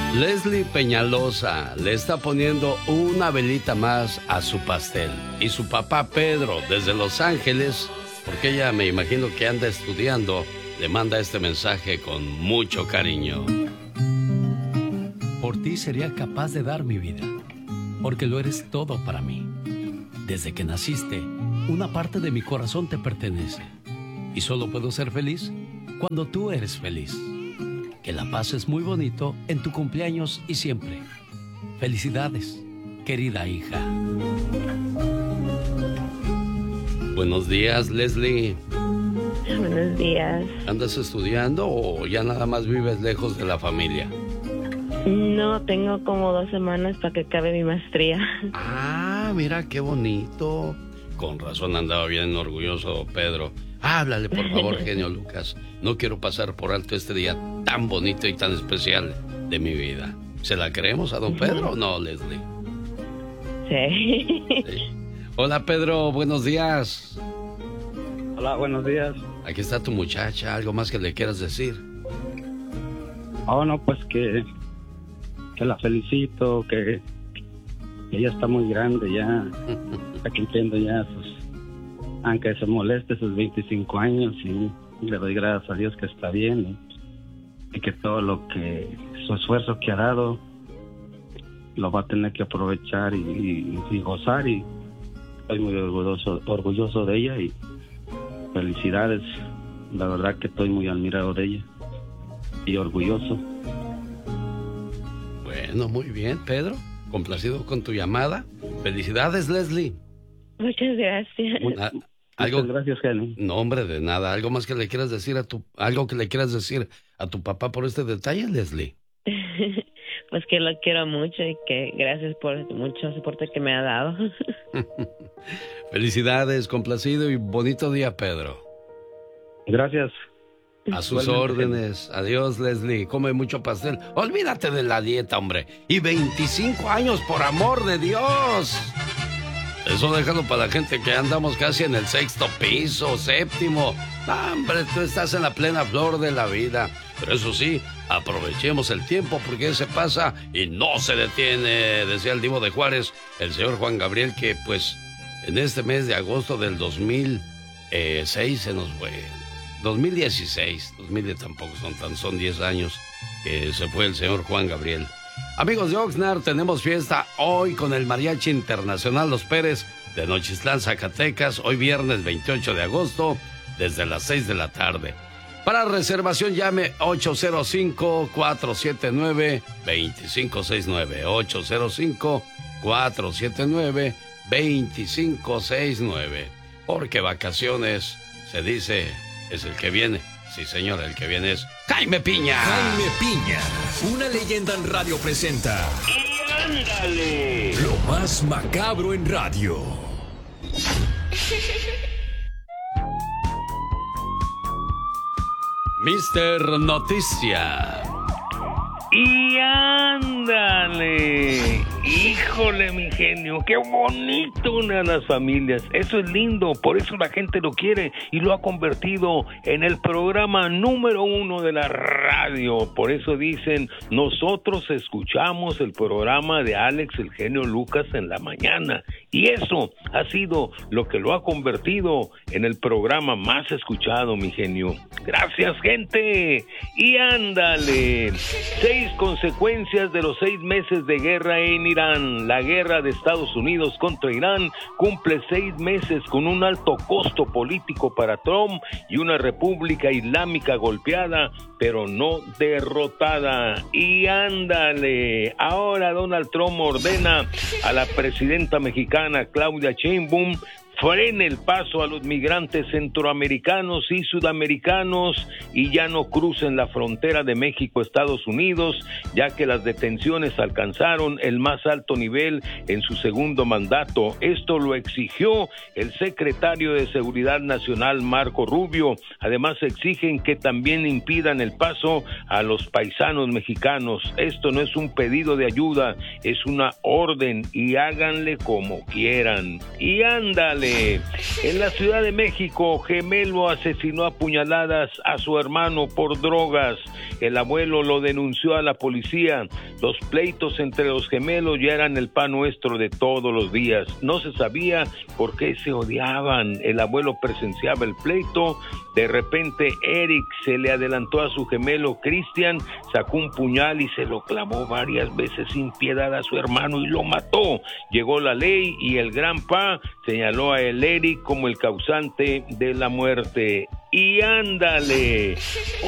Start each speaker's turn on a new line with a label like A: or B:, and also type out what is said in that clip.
A: Leslie Peñalosa le está poniendo una velita más a su pastel. Y su papá Pedro, desde Los Ángeles, porque ella me imagino que anda estudiando, le manda este mensaje con mucho cariño.
B: Por ti sería capaz de dar mi vida, porque lo eres todo para mí. Desde que naciste, una parte de mi corazón te pertenece. Y solo puedo ser feliz cuando tú eres feliz. Que la pases muy bonito en tu cumpleaños y siempre. Felicidades, querida hija.
A: Buenos días, Leslie.
C: Buenos días.
A: ¿Andas estudiando o ya nada más vives lejos de la familia?
C: No, tengo como 2 semanas para que acabe mi maestría.
A: Ah, mira qué bonito. Con razón andaba bien orgulloso Pedro. Háblale, por favor, genio Lucas. No quiero pasar por alto este día tan bonito y tan especial de mi vida. ¿Se la creemos a don Pedro o no, Leslie?
C: Sí.
A: Hola, Pedro, buenos días.
D: Hola, buenos días.
A: Aquí está tu muchacha, ¿algo más que le quieras decir?
D: Oh, no, pues que la felicito, que ella está muy grande ya, está cumpliendo ya aunque se moleste, sus 25 años, y le doy gracias a Dios que está bien y que todo su esfuerzo que ha dado lo va a tener que aprovechar y gozar, y estoy muy orgulloso de ella y felicidades. La verdad que estoy muy admirado de ella y orgulloso.
A: Bueno, muy bien, Pedro. Complacido con tu llamada. Felicidades, Leslie.
C: Muchas gracias.
D: Muchas gracias, Jenny.
A: No, hombre, de nada. ¿Algo más que le quieras decir algo que le quieras decir a tu papá por este detalle, Leslie?
C: Pues que lo quiero mucho y que gracias por mucho soporte que me ha dado.
A: Felicidades, complacido y bonito día, Pedro.
D: Gracias.
A: A sus órdenes. Adiós, Leslie. Come mucho pastel. Olvídate de la dieta, hombre. Y 25 años, por amor de Dios. Eso déjalo para la gente que andamos casi en el 6º piso, 7º. Hombre, tú estás en la plena flor de la vida. Pero eso sí, aprovechemos el tiempo porque se pasa y no se detiene. Decía el Divo de Juárez, el señor Juan Gabriel, que pues en este mes de agosto del 2006 se nos fue. 2016, 2010 tampoco son 10 años que se fue el señor Juan Gabriel. Amigos de Oxnard, tenemos fiesta hoy con el Mariachi Internacional Los Pérez de Nochistlán, Zacatecas, hoy viernes 28 de agosto, desde las 6 de la tarde. Para reservación llame 805-479-2569, 805-479-2569, porque vacaciones, se dice, es el que viene. Sí, señor, el que viene es Jaime Piña.
E: Jaime Piña, una leyenda en radio presenta.
F: ¡Y ándale!
E: Lo más macabro en radio.
A: Mister Noticia.
F: ¡Y ándale! Híjole, mi genio, qué bonito una de las familias. Eso es lindo, por eso la gente lo quiere y lo ha convertido en el programa número 1 de la radio. Por eso dicen, nosotros escuchamos el programa de Alex el genio Lucas en la mañana. Y eso ha sido lo que lo ha convertido en el programa más escuchado, mi genio. Gracias, gente. Y ándale. 6 consecuencias de los 6 meses de guerra en Irán. La guerra de Estados Unidos contra Irán cumple 6 meses con un alto costo político para Trump y una república islámica golpeada, pero no derrotada. Y ándale, ahora Donald Trump ordena a la presidenta mexicana Claudia Sheinbaum frene el paso a los migrantes centroamericanos y sudamericanos y ya no crucen la frontera de México a Estados Unidos, ya que las detenciones alcanzaron el más alto nivel en su segundo mandato. Esto lo exigió el secretario de Seguridad Nacional, Marco Rubio. Además, exigen que también impidan el paso a los paisanos mexicanos. Esto no es un pedido de ayuda, es una orden y háganle como quieran. Y ándale, ándale. En la Ciudad de México, gemelo asesinó a puñaladas a su hermano por drogas. El abuelo lo denunció a la policía. Los pleitos entre los gemelos ya eran el pan nuestro de todos los días. No se sabía por qué se odiaban. El abuelo presenciaba el pleito. De repente, Eric se le adelantó a su gemelo Cristian, sacó un puñal y se lo clavó varias veces sin piedad a su hermano y lo mató. Llegó la ley y el gran pa señaló a el Eric como el causante de la muerte. Y ándale.